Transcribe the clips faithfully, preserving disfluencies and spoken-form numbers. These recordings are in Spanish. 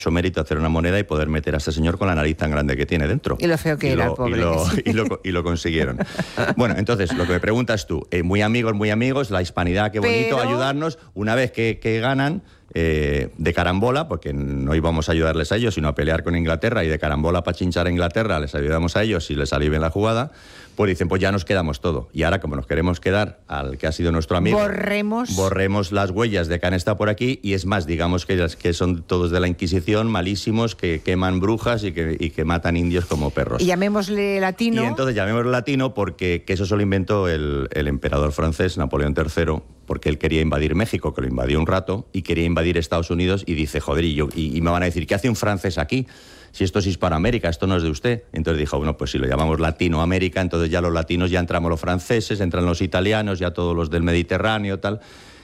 mérito hacer una moneda y poder meter a este señor con la nariz tan grande que tiene dentro. Y lo feo que y era, lo, el pobre. Y lo, y, lo, y lo consiguieron. Bueno, entonces, lo que me preguntas tú, eh, muy amigos, muy amigos, la hispanidad, qué bonito, Pero... ayudarnos. Una vez que, que ganan, eh, de carambola, porque no íbamos a ayudarles a ellos, sino a pelear con Inglaterra, y de carambola para chinchar a Inglaterra les ayudamos a ellos y les salió bien la jugada, pues dicen, pues ya nos quedamos todo. Y ahora, como nos queremos quedar al que ha sido nuestro amigo... Borremos... Borremos las huellas de que han estado por aquí, y es más, digamos que, que son todos de la Inquisición, malísimos, que queman brujas y que, y que matan indios como perros. Y llamémosle latino. Y entonces llamémosle latino porque que eso solo inventó el, el emperador francés, Napoleón tercero, porque él quería invadir México, que lo invadió un rato, y quería invadir Estados Unidos, y dice, joder, y, yo, y, y me van a decir, ¿qué hace un francés aquí? Si esto es Hispanoamérica, esto no es de usted. Entonces dijo, bueno, pues si lo llamamos Latinoamérica, entonces ya los latinos, ya entramos los franceses, entran los italianos, ya todos los del Mediterráneo, tal.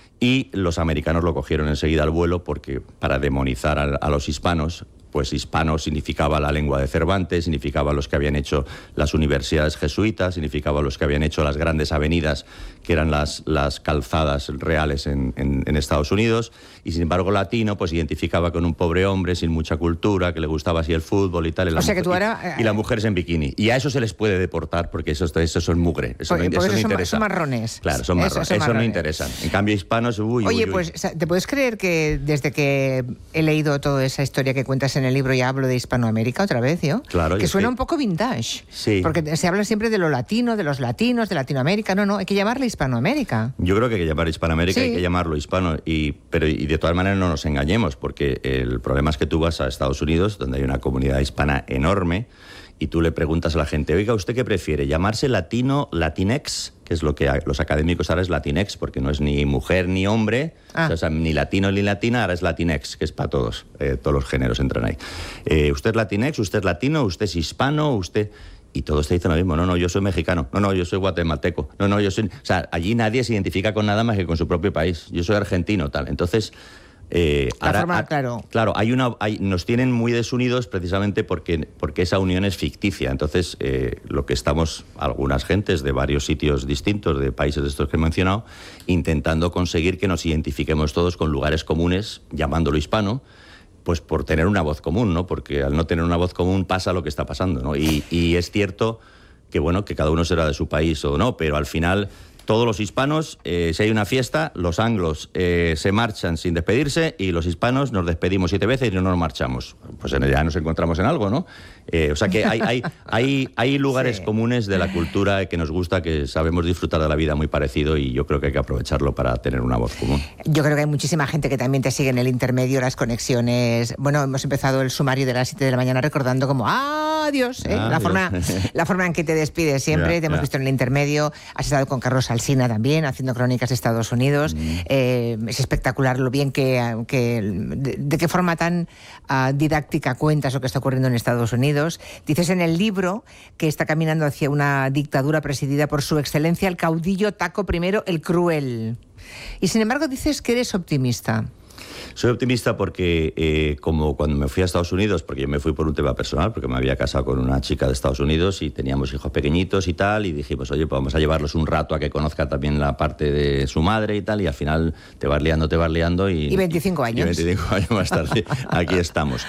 Y los americanos lo cogieron enseguida al vuelo, porque para demonizar a, a los hispanos, pues hispano significaba la lengua de Cervantes, significaba los que habían hecho las universidades jesuitas, significaba los que habían hecho las grandes avenidas, que eran las, las calzadas reales en, en, en Estados Unidos, y sin embargo latino pues identificaba con un pobre hombre sin mucha cultura, que le gustaba así el fútbol y tal, y, la o sea mujer, que tú era, y, y las mujeres en bikini. Y a eso se les puede deportar, porque esos, esos son mugre, eso porque, no, porque eso no son, interesa. Son marrones. Claro, son marrones, eso, son marrones. no interesan. En cambio hispanos, uy, Oye, uy, uy. pues, ¿te puedes creer que desde que he leído toda esa historia que cuentas en el libro ya hablo de Hispanoamérica otra vez, yo? Claro. Que suena sí. un poco vintage. Sí. Porque se habla siempre de lo latino, de los latinos, de Latinoamérica. No, no, hay que llamarle Hispanoamérica. Yo creo que hay que llamar Hispanoamérica, sí. hay que llamarlo hispano, y, pero y de todas maneras no nos engañemos, porque el problema es que tú vas a Estados Unidos, donde hay una comunidad hispana enorme, y tú le preguntas a la gente, oiga, ¿usted qué prefiere? ¿Llamarse latino, latinex? Que es lo que los académicos ahora es latinex, porque no es ni mujer ni hombre, ah. o sea, ni latino ni latina, ahora es latinex, que es para todos, eh, todos los géneros entran ahí. Eh, ¿Usted es latinex? ¿Usted es latino? ¿Usted es hispano? ¿Usted...? Y todos te dicen lo mismo, no, no, yo soy mexicano, no, no, yo soy guatemalteco, no, no, yo soy... O sea, allí nadie se identifica con nada más que con su propio país, yo soy argentino, tal. Entonces... Eh, ahora, forma, claro. Claro, hay una, hay, nos tienen muy desunidos precisamente porque, porque esa unión es ficticia. Entonces, eh, lo que estamos, algunas gentes de varios sitios distintos, de países de estos que he mencionado, intentando conseguir que nos identifiquemos todos con lugares comunes, llamándolo hispano, pues por tener una voz común, ¿no? Porque al no tener una voz común pasa lo que está pasando, ¿no? Y, y es cierto que, bueno, que cada uno será de su país o no, pero al final... Todos los hispanos, eh, si hay una fiesta, los anglos eh, se marchan sin despedirse y los hispanos nos despedimos siete veces y no nos marchamos. Pues ya nos encontramos en algo, ¿no? Eh, o sea que hay, hay, hay, hay lugares sí. comunes de la cultura que nos gusta, que sabemos disfrutar de la vida muy parecido, y yo creo que hay que aprovecharlo para tener una voz común. Yo creo que hay muchísima gente que también te sigue en el intermedio, las conexiones. Bueno, hemos empezado el sumario de las siete de la mañana recordando como ¡adiós! ¿eh? Ah, la, Dios. forma, la forma en que te despides siempre. Ya, te hemos ya. visto en el intermedio. Has estado con Carlos Alsina también, haciendo crónicas de Estados Unidos. Mm. Eh, es espectacular lo bien que... que de, de qué forma tan uh, didáctica cuentas lo que está ocurriendo en Estados Unidos. Dices en el libro que está caminando hacia una dictadura presidida por su excelencia el caudillo Taco I el Cruel. Y sin embargo dices que eres optimista. Soy optimista porque, eh, como cuando me fui a Estados Unidos, porque yo me fui por un tema personal, porque me había casado con una chica de Estados Unidos y teníamos hijos pequeñitos y tal, y dijimos, oye, pues vamos a llevarlos un rato a que conozca también la parte de su madre y tal, y al final te vas liando, te vas liando y... Y veinticinco años. Y veinticinco años más tarde, aquí estamos.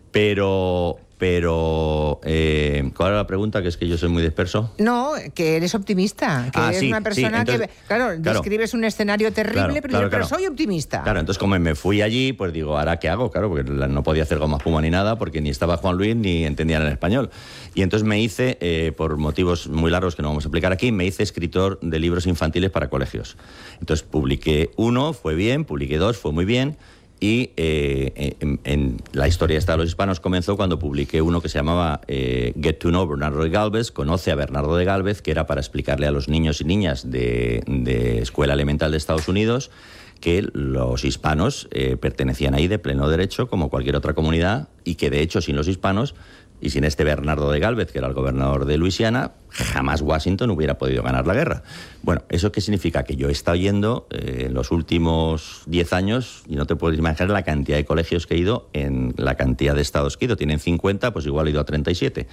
Pero... Pero, eh, ¿cuál era la pregunta? Que es que yo soy muy disperso. No, que eres optimista, que ah, eres sí, una persona sí, entonces, que, claro, claro, describes un escenario terrible, claro, pero, claro, pero claro. soy optimista. Claro, entonces como me fui allí, pues digo, ¿ahora qué hago? Claro, porque no podía hacer goma espuma ni nada, porque ni estaba Juan Luis ni entendían el español. Y entonces me hice, eh, por motivos muy largos que no vamos a explicar aquí, me hice escritor de libros infantiles para colegios. Entonces publiqué uno, fue bien, publiqué dos, fue muy bien. Y eh, en, en la historia esta de los hispanos comenzó cuando publiqué uno que se llamaba eh, Get to Know Bernardo de Galvez, conoce a Bernardo de Galvez, que era para explicarle a los niños y niñas de, de escuela elemental de Estados Unidos que los hispanos eh, pertenecían ahí de pleno derecho, como cualquier otra comunidad, y que de hecho sin los hispanos y sin este Bernardo de Galvez, que era el gobernador de Luisiana, jamás Washington hubiera podido ganar la guerra. Bueno, ¿eso qué significa? Que yo he estado yendo eh, en los últimos diez años, y no te puedes imaginar la cantidad de colegios que he ido, en la cantidad de estados que he ido. Tienen cincuenta, pues igual he ido a treinta y siete.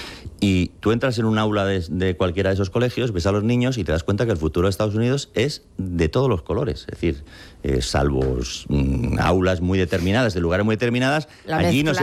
Y tú entras en un aula de, de cualquiera de esos colegios, ves a los niños y te das cuenta que el futuro de Estados Unidos es de todos los colores. Es decir, eh, salvo mm, aulas muy determinadas, de lugares muy determinadas, La allí no, se,